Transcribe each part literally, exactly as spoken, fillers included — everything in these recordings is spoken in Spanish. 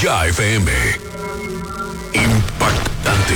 Ya F M. Impactante.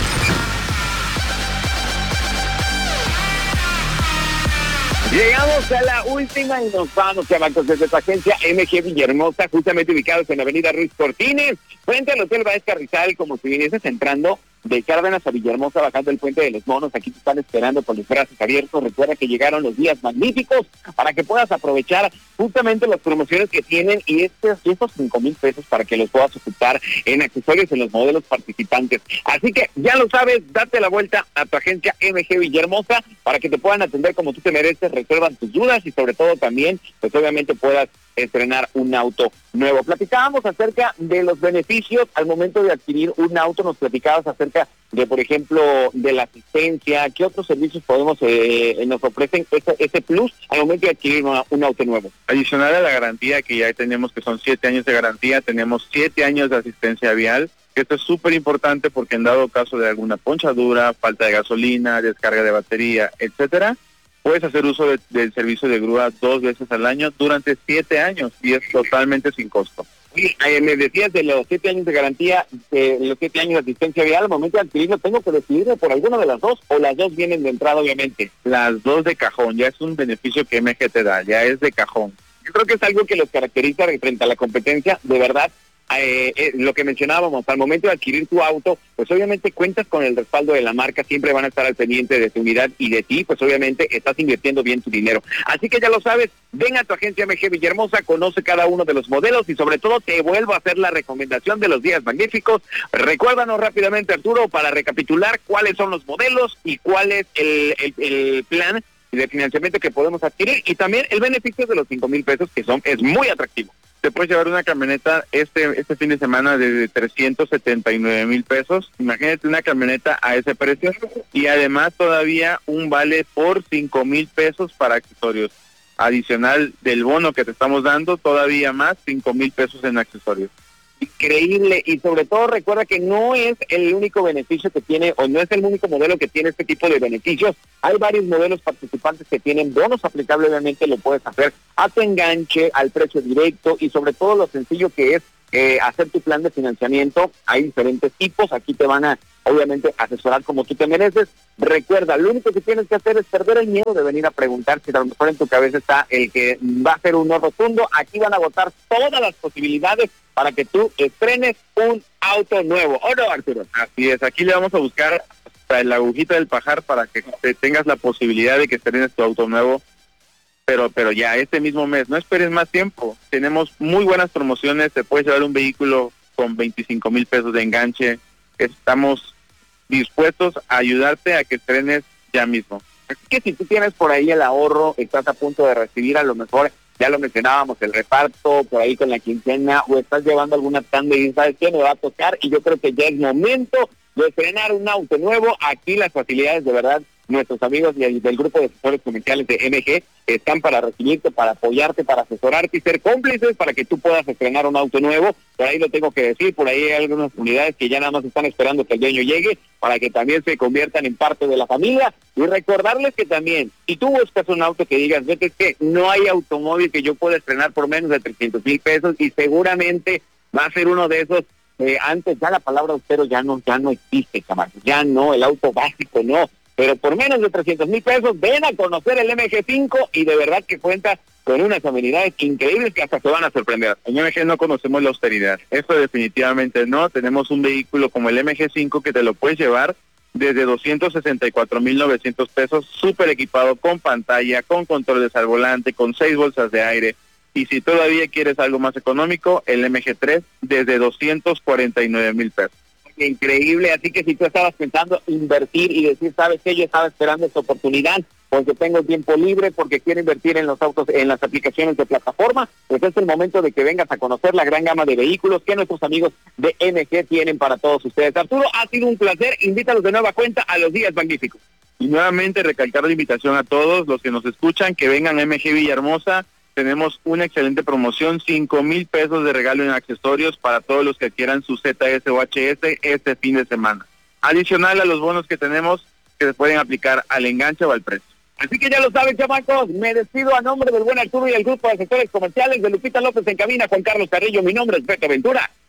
Llegamos a la última y nos vamos, chamacos, desde tu agencia M G Villahermosa, justamente ubicados en la avenida Ruiz Cortines, frente al Hotel Baez Carrizal, como si vinieses entrando de Cárdenas a Villahermosa, bajando el Puente de los Monos. Aquí te están esperando con los brazos abiertos. Recuerda que llegaron los días magníficos para que puedas aprovechar justamente las promociones que tienen y estos, estos cinco mil pesos para que los puedas ocupar en accesorios en los modelos participantes. Así que ya lo sabes, date la vuelta a tu agencia M G Villahermosa para que te puedan atender como tú te mereces, resuelvan tus dudas y sobre todo también, pues obviamente puedas estrenar un auto nuevo. Platicábamos acerca de los beneficios al momento de adquirir un auto, nos platicabas acerca de, por ejemplo, de la asistencia, qué otros servicios podemos, eh, nos ofrecen ese, ese plus al momento de adquirir una, un auto nuevo. Adicional a la garantía que ya tenemos, que son siete años de garantía, tenemos siete años de asistencia vial, que esto es súper importante porque en dado caso de alguna ponchadura, falta de gasolina, descarga de batería, etcétera, puedes hacer uso de, del servicio de grúa dos veces al año durante siete años y es totalmente sin costo. Sí, eh, me decías de los siete años de garantía, de los siete años de asistencia vial. Al momento de adquirirlo, ¿tengo que decidirme por alguna de las dos o las dos vienen de entrada, obviamente? Las dos de cajón, ya es un beneficio que M G te da, ya es de cajón. Yo creo que es algo que los caracteriza frente a la competencia, de verdad. Eh, eh, lo que mencionábamos, al momento de adquirir tu auto, pues obviamente cuentas con el respaldo de la marca, siempre van a estar al pendiente de tu unidad y de ti, pues obviamente estás invirtiendo bien tu dinero. Así que ya lo sabes, ven a tu agencia M G Villahermosa, conoce cada uno de los modelos y sobre todo te vuelvo a hacer la recomendación de los días magníficos. Recuérdanos rápidamente, Arturo, para recapitular cuáles son los modelos y cuál es el, el, el plan de financiamiento que podemos adquirir y también el beneficio de los cinco mil pesos que son, es muy atractivo. Te puedes llevar una camioneta este este fin de semana de trescientos setenta y nueve mil pesos. Imagínate una camioneta a ese precio y además todavía un vale por cinco mil pesos para accesorios. Adicional del bono que te estamos dando, todavía más cinco mil pesos en accesorios. Increíble, y sobre todo recuerda que no es el único beneficio que tiene, o no es el único modelo que tiene este tipo de beneficios. Hay varios modelos participantes que tienen bonos aplicables, obviamente lo puedes hacer a tu enganche, al precio directo, y sobre todo lo sencillo que es eh, hacer tu plan de financiamiento. Hay diferentes tipos, aquí te van a, obviamente, asesorar como tú te mereces. Recuerda, lo único que tienes que hacer es perder el miedo de venir a preguntar si a lo mejor en tu cabeza está el que va a ser un no rotundo. Aquí van a votar todas las posibilidades para que tú estrenes un auto nuevo, ¿o no, Arturo? Así es, aquí le vamos a buscar hasta la agujita del pajar para que te tengas la posibilidad de que estrenes tu auto nuevo, pero pero ya este mismo mes, no esperes más tiempo. Tenemos muy buenas promociones, te puedes llevar un vehículo con veinticinco mil pesos de enganche. Estamos dispuestos a ayudarte a que estrenes ya mismo. Así que si tú tienes por ahí el ahorro, estás a punto de recibir a lo mejor, ya lo mencionábamos, el reparto, por ahí con la quincena, o estás llevando alguna tanda y sabes qué me va a tocar, y yo creo que ya es momento de estrenar un auto nuevo. Aquí las facilidades, de verdad, nuestros amigos del grupo de asesores comerciales de M G están para recibirte, para apoyarte, para asesorarte y ser cómplices para que tú puedas estrenar un auto nuevo. Por ahí lo tengo que decir, por ahí hay algunas unidades que ya nada más están esperando que el dueño llegue para que también se conviertan en parte de la familia. Y recordarles que también, si tú buscas un auto que digas, vete, que no hay automóvil que yo pueda estrenar por menos de trescientos mil pesos, y seguramente va a ser uno de esos. Eh, antes ya la palabra austero ya no, ya no existe, camarada, ya no, el auto básico no. Pero por menos de trescientos mil pesos, ven a conocer el M G cinco y de verdad que cuenta con unas amenidades increíbles que hasta se van a sorprender. En M G no conocemos la austeridad, eso definitivamente no. Tenemos un vehículo como el M G cinco que te lo puedes llevar desde doscientos sesenta y cuatro mil novecientos pesos, súper equipado, con pantalla, con controles al volante, con seis bolsas de aire. Y si todavía quieres algo más económico, el M G tres desde doscientos cuarenta y nueve mil pesos. Increíble, así que si tú estabas pensando invertir y decir, ¿sabes qué? Yo estaba esperando esta oportunidad porque tengo tiempo libre, porque quiero invertir en los autos, en las aplicaciones de plataforma, pues es el momento de que vengas a conocer la gran gama de vehículos que nuestros amigos de M G tienen para todos ustedes. Arturo, ha sido un placer, invítalos de nueva cuenta a los días magníficos. Y nuevamente recalcar la invitación a todos los que nos escuchan, que vengan a M G Villahermosa. Tenemos una excelente promoción, cinco mil pesos de regalo en accesorios para todos los que quieran su Z S o H S este fin de semana. Adicional a los bonos que tenemos que se pueden aplicar al enganche o al precio. Así que ya lo saben, chamacos, me despido a nombre del buen Arturo y el grupo de asesores comerciales de Lupita López en cabina, Juan Carlos Carrillo. Mi nombre es Beto Ventura.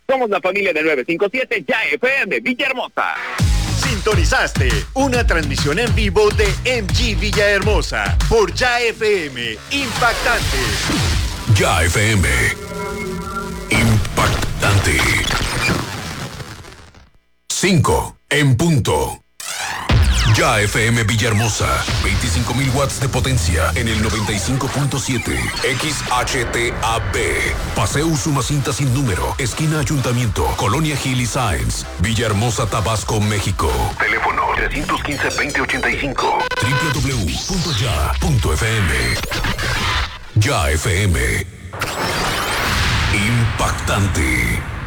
Somos la familia de nueve cinco siete, Ya F M Villahermosa. Sintonizaste una transmisión en vivo de M G Villahermosa por Ya F M. Impactante. Ya F M. Impactante. cinco en punto. Ya F M Villahermosa, veinticinco mil watts de potencia en el noventa y cinco punto siete. X H T A B. Paseo Usumacinta sin número, esquina Ayuntamiento, Colonia Gil y Sáenz, Villahermosa, Tabasco, México. Teléfono tres uno cinco, veinte ochenta y cinco. doble u doble u doble u punto ya punto f m. Ya F M. Impactante.